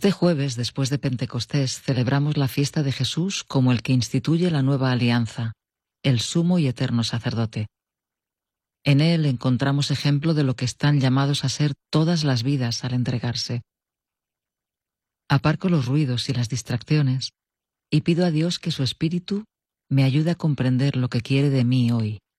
Este jueves, después de Pentecostés, celebramos la fiesta de Jesús como el que instituye la nueva alianza, el sumo y eterno sacerdote. En él encontramos ejemplo de lo que están llamados a ser todas las vidas al entregarse. Aparco los ruidos y las distracciones y pido a Dios que su Espíritu me ayude a comprender lo que quiere de mí hoy.